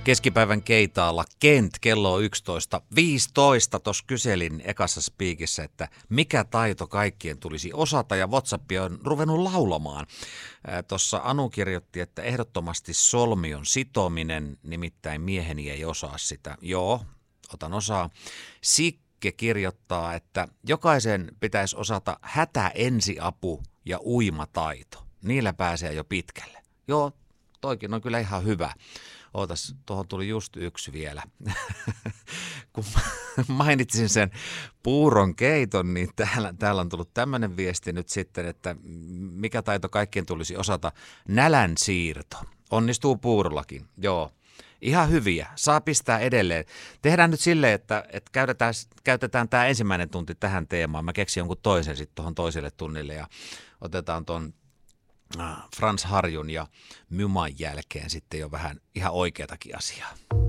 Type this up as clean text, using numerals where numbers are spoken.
Keskipäivän keitaalla Kent, kello on 11.15. Tuossa kyselin ekassa spiikissä, että mikä taito kaikkien tulisi osata, ja WhatsApp on ruvennut laulamaan. Tuossa Anu kirjoitti, että ehdottomasti solmion sitominen, nimittäin mieheni ei osaa sitä. Joo, otan osaa. Sikke kirjoittaa, että jokaisen pitäisi osata hätäensiapu ja uimataito. Niillä pääsee jo pitkälle. Joo, toikin on kyllä ihan hyvä. Ootas, tuohon tuli just yksi vielä. Kun mainitsin sen puuron keiton, niin täällä on tullut tämmöinen viesti nyt sitten, että mikä taito kaikkien tulisi osata. Nälän siirto. Onnistuu puurollakin, joo. Ihan hyviä. Saa pistää edelleen. Tehdään nyt silleen, että käytetään tämä ensimmäinen tunti tähän teemaan. Mä keksin jonkun toisen sitten tuohon toiselle tunnille ja otetaan tuon Frans Harjun ja Myman jälkeen sitten jo vähän ihan oikeatakin asiaa.